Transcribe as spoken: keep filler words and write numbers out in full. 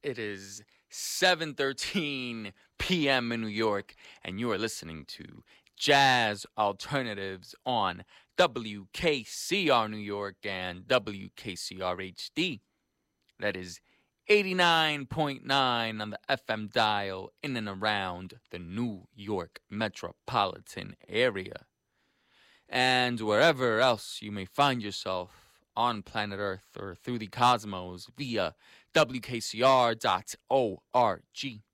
It is seven thirteen p.m. in New York, and you are listening to Jazz Alternatives on W K C R New York and W K C R H D. That is eighty-nine point nine on the F M dial in and around the New York metropolitan area. And wherever else you may find yourself on planet Earth or through the cosmos via W K C R dot org.